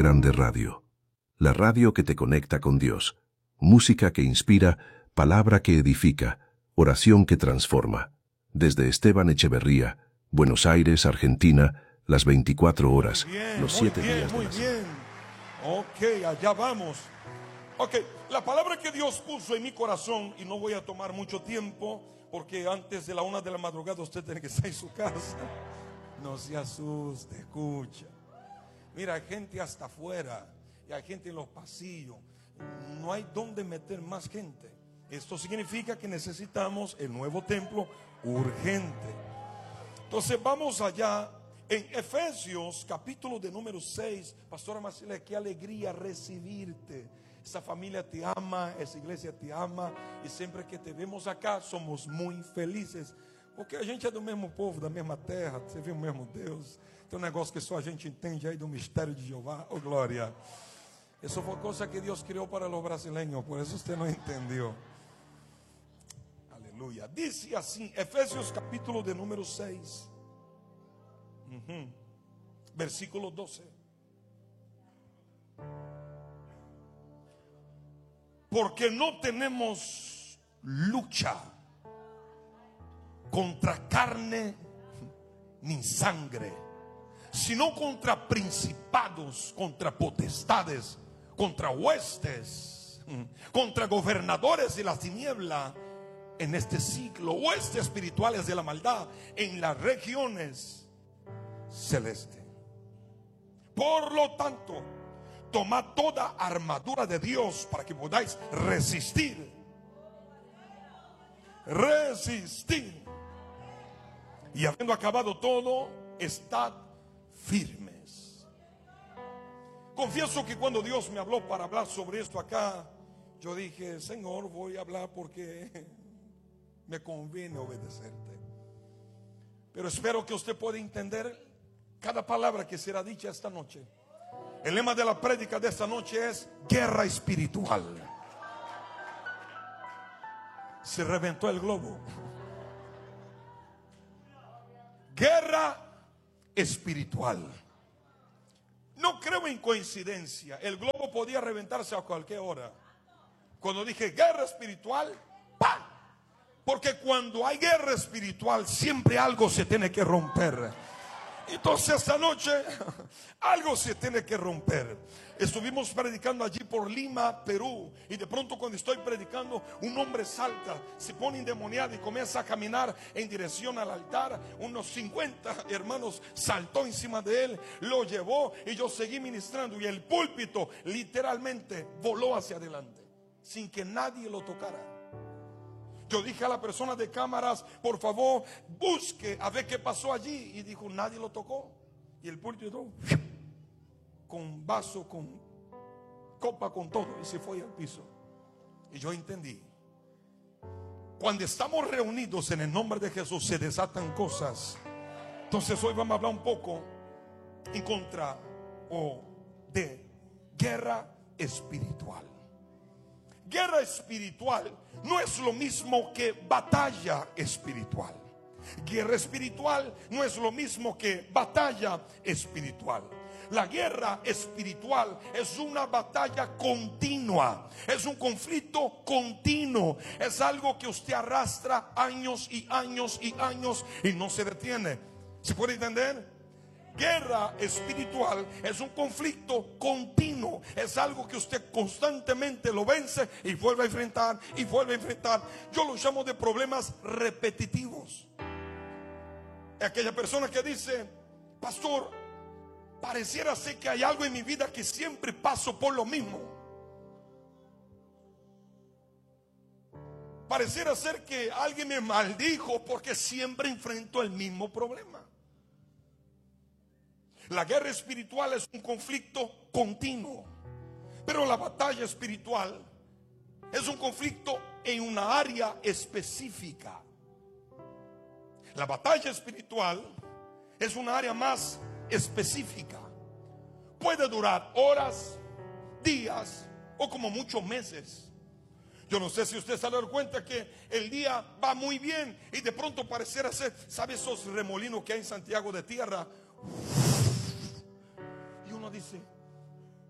Grande Radio, la radio que te conecta con Dios, música que inspira, palabra que edifica, oración que transforma. Desde Esteban Echeverría, Buenos Aires, Argentina, las 24 horas, Bien, los 7 muy bien, días de muy la semana. bien. Ok, allá vamos. Ok, la palabra que Dios puso en mi corazón, y no voy a tomar mucho tiempo, porque antes de la 1 de la madrugada usted tiene que estar en su casa. No se asuste, escucha. Mira, hay gente hasta afuera y hay gente en los pasillos. No hay donde meter más gente. Esto significa que necesitamos el nuevo templo urgente. Entonces vamos allá en Efesios capítulo de número 6. Pastora Marcela, qué alegría recibirte. Esa familia te ama, esa iglesia te ama, e sempre que te vemos acá somos muito felizes, porque a gente é do mesmo povo, da mesma terra, você vê o mesmo Deus. Tem um negócio que só a gente entende aí do mistério de Jeová. Oh glória. Isso foi coisa que Deus criou para os brasileiros, por isso você não entendeu. Aleluia. Diz assim, Efésios capítulo de número 6, versículo 12. Porque no tenemos lucha contra carne ni sangre, sino contra principados, contra potestades, contra huestes, contra gobernadores de la tiniebla en este siglo, huestes espirituales de la maldad en las regiones celestes. Por lo tanto, tomad toda armadura de Dios para que podáis resistir. Y habiendo acabado todo, estad firmes. Confieso que cuando Dios me habló para hablar sobre esto acá, yo dije, Señor, voy a hablar porque me conviene obedecerte. Pero espero que usted pueda entender cada palabra que será dicha esta noche. El lema de la prédica de esta noche es guerra espiritual. Se reventó el globo. Guerra espiritual. No creo en coincidencia. El globo podía reventarse a cualquier hora. Cuando dije guerra espiritual, ¡pam! Porque cuando hay guerra espiritual siempre algo se tiene que romper. Entonces esta noche algo se tiene que romper. Estuvimos predicando allí por Lima, Perú, y de pronto cuando estoy predicando, un hombre salta, se pone endemoniado y comienza a caminar en dirección al altar. Unos 50 hermanos saltó encima de él, lo llevó y yo seguí ministrando, y el púlpito literalmente voló hacia adelante sin que nadie lo tocara. Yo dije a la persona de cámaras, por favor, busque a ver qué pasó allí. Y dijo, nadie lo tocó. Y el púlpito, con vaso, con copa, con todo, y se fue al piso. Y yo entendí. Cuando estamos reunidos en el nombre de Jesús, se desatan cosas. Entonces hoy vamos a hablar un poco en contra o de guerra espiritual. Guerra espiritual no es lo mismo que batalla espiritual. Guerra espiritual no es lo mismo que batalla espiritual. La guerra espiritual es una batalla continua, es un conflicto continuo, es algo que usted arrastra años y años y años y no se detiene. ¿Se puede entender? Guerra espiritual es un conflicto continuo, es algo que usted constantemente lo vence y vuelve a enfrentar y vuelve a enfrentar. Yo lo llamo de problemas repetitivos. Aquella persona que dice, pastor, pareciera ser que hay algo en mi vida que siempre paso por lo mismo. Pareciera ser que alguien me maldijo porque siempre enfrento el mismo problema. La guerra espiritual es un conflicto continuo, pero la batalla espiritual es un conflicto en una área específica. La batalla espiritual es una área más específica. Puede durar horas, días o como muchos meses. Yo no sé si usted se ha dado cuenta que el día va muy bien y de pronto pareciera ser, ¿sabe esos remolinos que hay en Santiago de tierra? Y uno dice,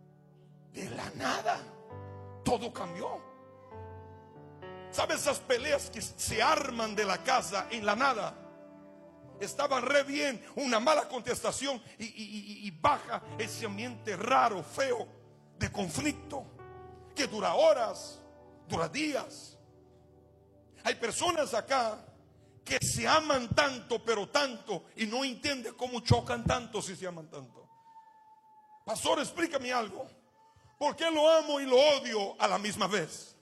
de la nada, todo cambió. ¿Sabes esas peleas que se arman de la casa en la nada? Estaban re bien, una mala contestación y baja ese ambiente raro, feo, de conflicto, que dura horas, dura días. Hay personas acá que se aman tanto, pero tanto, y no entienden cómo chocan tanto si se aman tanto. Pastor, explícame algo. ¿Por qué lo amo y lo odio a la misma vez?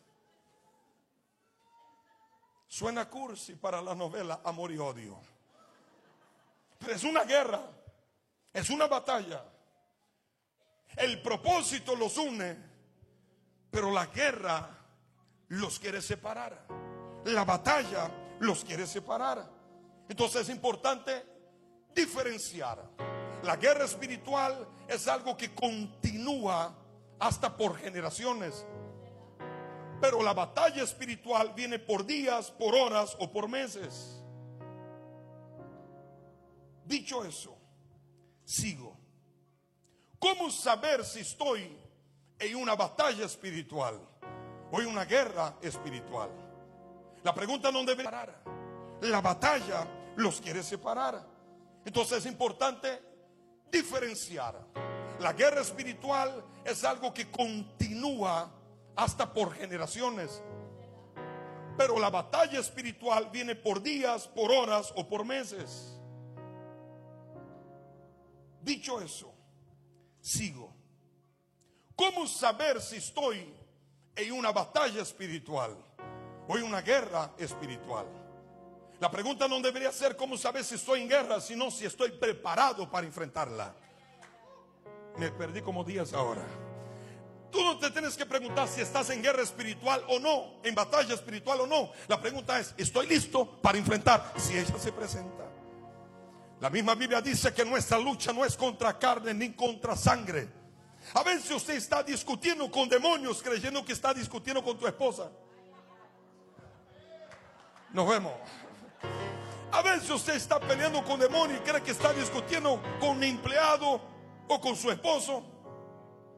Suena cursi para la novela Amor y Odio, pero es una guerra, es una batalla. El propósito los une, pero la guerra los quiere separar. La batalla los quiere separar. Entonces es importante diferenciar. La guerra espiritual es algo que continúa hasta por generaciones, pero la batalla espiritual viene por días, por horas o por meses. Dicho eso, sigo. ¿Cómo saber si estoy en una batalla espiritual o en una guerra espiritual? La pregunta no debe parar. La batalla los quiere separar. Entonces es importante diferenciar. La guerra espiritual es algo que continúa hasta por generaciones, pero la batalla espiritual viene por días, por horas o por meses. Dicho eso, sigo. ¿Cómo saber si estoy en una batalla espiritual o en una guerra espiritual? La pregunta no debería ser cómo saber si estoy en guerra, sino si estoy preparado para enfrentarla. Me perdí como días ahora. Tú no te tienes que preguntar si estás en guerra espiritual o no, en batalla espiritual o no. La pregunta es, ¿estoy listo para enfrentar si ella se presenta? La misma Biblia dice que nuestra lucha no es contra carne ni contra sangre. A veces usted está discutiendo con demonios creyendo que está discutiendo con tu esposa. Nos vemos. A veces usted está peleando con demonios y cree que está discutiendo con un empleado o con su esposo.